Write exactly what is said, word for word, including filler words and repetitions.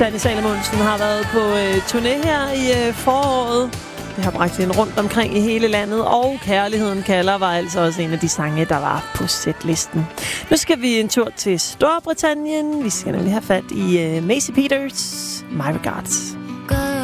Sanne Salomonsen har været på øh, turné her i øh, foråret. Det har bragt hende rundt omkring i hele landet, og Kærligheden kalder var altså også en af de sange, der var på setlisten. Nu skal vi en tur til Storbritannien. Vi skal nemlig have fat i uh, Macy Peters, My Regards.